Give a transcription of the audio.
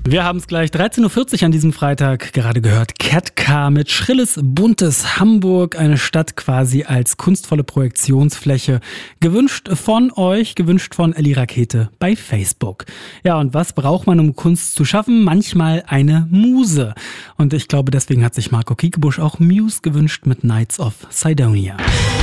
Wir haben es gleich 13.40 Uhr an diesem Freitag gerade gehört. Cat-Car mit schrilles, buntes Hamburg, eine Stadt quasi als kunstvolle Projektionsfläche. Gewünscht von euch, gewünscht von Elli Rakete bei Facebook. Ja, und was braucht man, um Kunst zu schaffen? Manchmal eine Muse. Und ich glaube, deswegen hat sich Marco Kiekebusch auch Muse gewünscht mit Knights of Sidonia.